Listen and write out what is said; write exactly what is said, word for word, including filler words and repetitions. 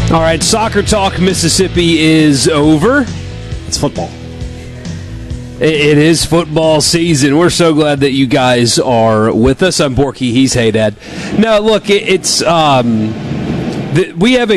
All right, Soccer Talk Mississippi is over. It's football. It is football season. We're so glad that you guys are with us. I'm Borky. He's Hey Dad. Now, look, it's um, the, we have a